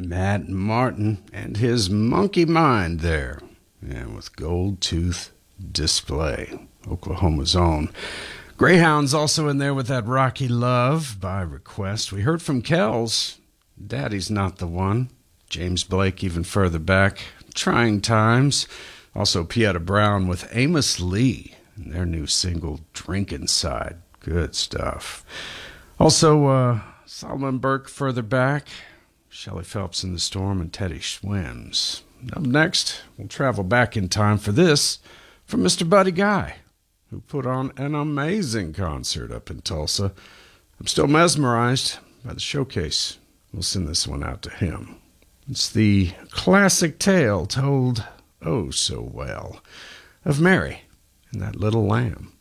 Matt Martin and his monkey mind there. And with Gold Tooth Display, Oklahoma's own. Greyhound's also in there with that Rocky Love by request. We heard from Kells, Daddy's Not the One. James Blake even further back, Trying Times. Also Pietta Brown with Amos Lee and their new single, Drinkin' Side. Good stuff. Also, Solomon Burke further back, Shelley Phelps in the Storm, and Teddy Swims. Up next, we'll travel back in time for this from Mr. Buddy Guy, who put on an amazing concert up in Tulsa. I'm still mesmerized by the showcase. We'll send this one out to him. It's the classic tale told oh so well of Mary and that little lamb.